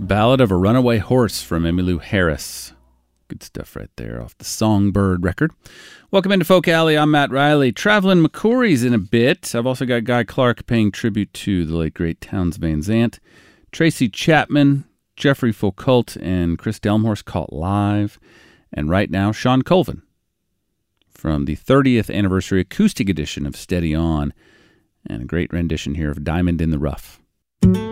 Ballad of a Runaway Horse from Emmylou Harris. Good stuff right there off the Songbird record. Welcome into Folk Alley. I'm Matt Riley. Traveling McCourys in a bit. I've also got Guy Clark paying tribute to the late great Townes Van Zandt. Tracy Chapman, Jeffrey Foucault, and Chris Delmhorst caught live. And right now, Shawn Colvin from the 30th anniversary acoustic edition of Steady On. And a great rendition here of Diamond in the Rough.